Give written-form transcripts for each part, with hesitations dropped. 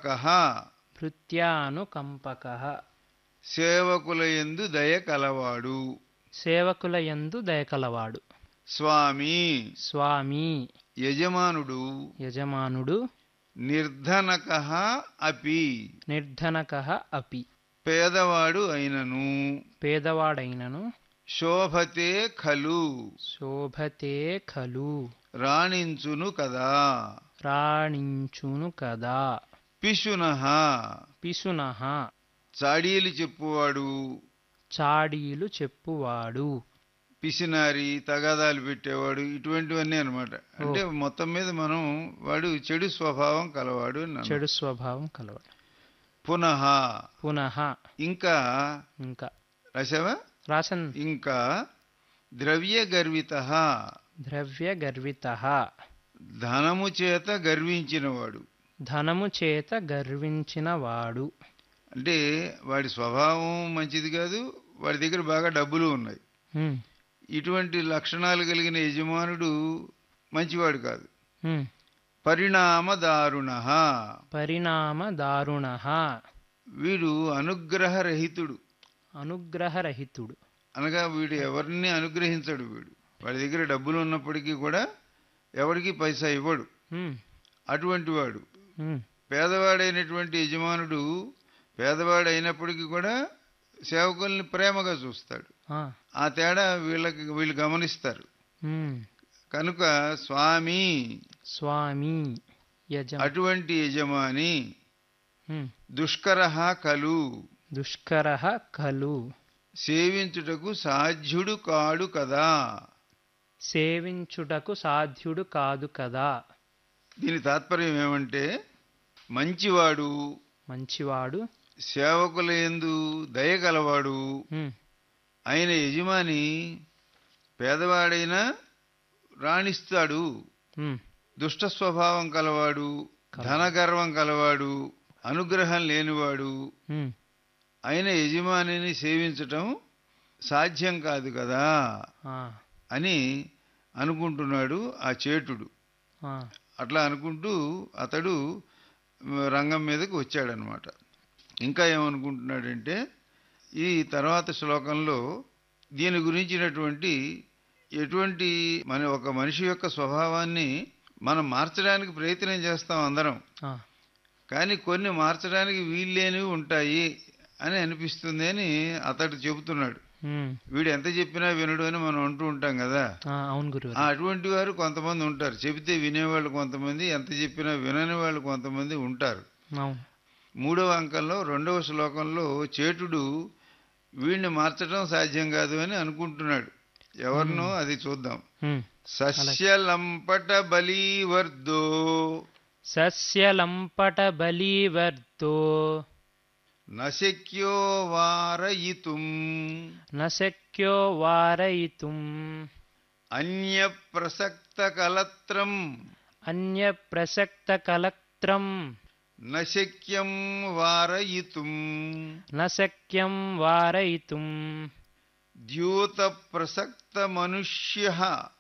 భృత్యానుకంపకః సేవకులయందు దయ కలవాడు. సేవకులయందు దయకలవాడు. స్వామి స్వామి యజమానుడు. యజమానుడు. నిర్ధనకః అపి నిర్ధనకః అపి పేదవాడు అయినను. పేదవాడైనను. శోభతే ఖలు శోభతే ఖలు రాణించును కదా. రాణించును కదా. పిశునః పిశునః చాడీలు చెప్పువాడు. చాడీలు చెప్పువాడు. పిసినారి తగాదాలు పెట్టేవాడు, ఇటువంటివన్నీ అనమాట. అంటే మొత్తం మీద మనం వాడు చెడు స్వభావం కలవాడు. చెడు స్వభావం కలవాడు. పునః పునః ఇంకా ఇంకా రాసావా? రాసన్. ఇంకా ద్రవ్య గర్వితః ద్రవ్య గర్వితః ధనము చేత గర్వించినవాడు. ధనము చేత గర్వించినవాడు. అంటే వాడి స్వభావం మంచిది కాదు, వాడి దగ్గర బాగా డబ్బులు ఉన్నాయి. ఇటువంటి లక్షణాలు కలిగిన యజమానుడు మంచివాడు కాదు. పరిణామదారుణః పరిణామదారుణః వీడు అనుగ్రహరహితుడు. అనుగ్రహరహితుడు అనగా వీడు ఎవరిని అనుగ్రహించడు. వాడి దగ్గర డబ్బులు ఉన్నప్పటికీ కూడా ఎవరికి పైసా ఇవ్వడు. అటువంటి వాడు. పేదవాడైనటువంటి యజమానుడు పేదవాడైనప్పటికీ కూడా సేవకుల్ని ప్రేమగా చూస్తాడు. ఆ తేడా వీళ్ళు గమనిస్తారు. కనుక స్వామి స్వామి అటువంటి యజమాని. దుష్కరః ఖలు దుష్కరః ఖలు సేవించుటకు సాధ్యుడు కాడు కదా. సేవించుటకు సాధ్యుడు కాదు కదా. దీని తాత్పర్యం ఏమంటే మంచివాడు. మంచివాడు. సేవకులయందు దయ కలవాడు ఆయన యజమాని పేదవాడైనా రాణిస్తాడు. దుష్ట స్వభావం కలవాడు, ధనగర్వం కలవాడు, అనుగ్రహం లేనివాడు ఆయన యజమానిని సేవించటం సాధ్యం కాదు కదా అని అనుకుంటున్నాడు ఆ చేటుడు. అట్లా అనుకుంటూ అతడు రంగం మీదకి వచ్చాడనమాట. ఇంకా ఏమనుకుంటున్నాడంటే ఈ తర్వాత శ్లోకంలో దీని గురించినటువంటి ఎటువంటి ఒక మనిషి యొక్క స్వభావాన్ని మనం మార్చడానికి ప్రయత్నం చేస్తాం అందరం. కానీ కొన్ని మార్చడానికి వీల్లేనివి ఉంటాయి అని అనిపిస్తుంది అని అతడు చెబుతున్నాడు. వీడు ఎంత చెప్పినా వినడు అని మనం అంటూ ఉంటాం కదా. అటువంటి వారు కొంతమంది ఉంటారు. చెబితే వినేవాళ్ళు కొంతమంది, ఎంత చెప్పినా వినని వాళ్ళు కొంతమంది ఉంటారు. 3వ అంకంలో 2వ శ్లోకంలో చేటుడు వీడిని మార్చడం సాధ్యం కాదు అని అనుకుంటున్నాడు. ఎవరినో అది చూద్దాం. సస్యలంపట బలీవర్దో సస్యలంపట బలీవర్దో నశక్యో వారయితుం నశక్యో వారయితుం అన్యప్రసక్తకలత్రం అన్యప్రసక్తకలత్రం నశక్యం వారయితుం నశక్యం వారయితుం ద్యూతప్రసక్తమనుష్యః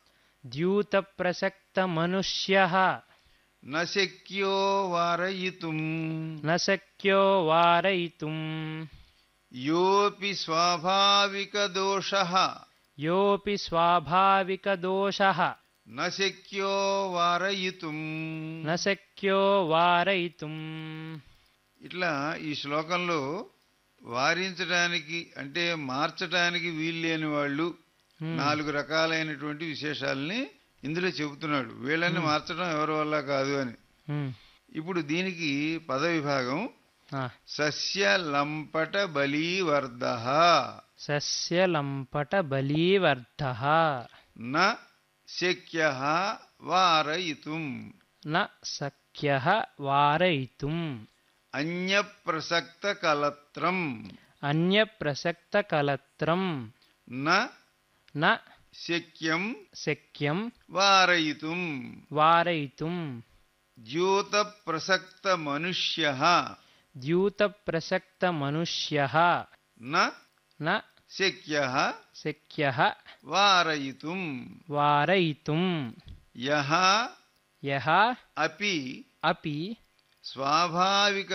ద్యూతప్రసక్తమనుష్యః నశక్యో వారయితుం నశక్యో వారయితుం యోపి స్వాభావికదోషః యోపి స్వాభావికదోషః నశక్యో వారయితుం నశక్యో వారయితుం. ఇట్లా ఈ శ్లోకంలో వారించడానికి అంటే మార్చడానికి వీల్లేని వాళ్ళు 4 రకాలైనటువంటి విశేషాలని ఇందులో చెబుతున్నాడు. వీళ్ళని మార్చడం ఎవరి వల్ల కాదు అని. ఇప్పుడు దీనికి పద విభాగం సస్యలంపట బలీవర్ధః సస్యలంపట బలీవర్ధః న శక్యః వారయితుం న శక్యః వారయితుం అన్యప్రసక్తకలత్రం అన్యప్రసక్తకలత్రం న న శక్యం శక్యం వారయితుం వారయితుం ద్యూతప్రసక్తమనుష్యః ద్యూతప్రసక్తమనుష్యః న న శక్యః శక్యః వారయితుం వారయితుం యః యః అపి అపి స్వాభావిక